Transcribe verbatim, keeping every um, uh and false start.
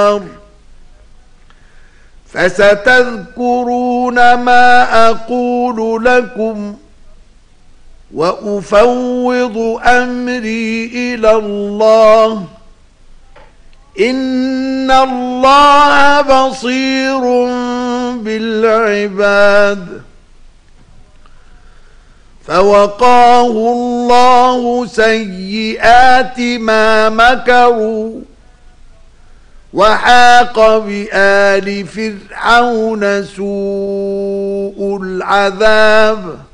فستذكرون ما أقول لكم وأفوض أمري إلى الله إن الله بصير بالعباد. فوقاه الله سيئات ما مكروا وحاق بآل فرعون سوء العذاب